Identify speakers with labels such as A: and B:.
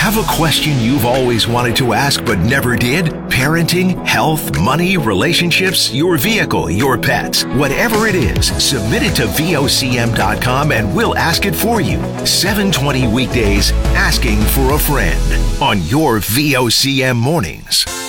A: Have a question you've always wanted to ask but never did? Parenting, health, money, relationships, your vehicle, your pets. Whatever it is, submit it to VOCM.com and we'll ask it for you. 7:20 weekdays, Asking for a Friend on your VOCM mornings.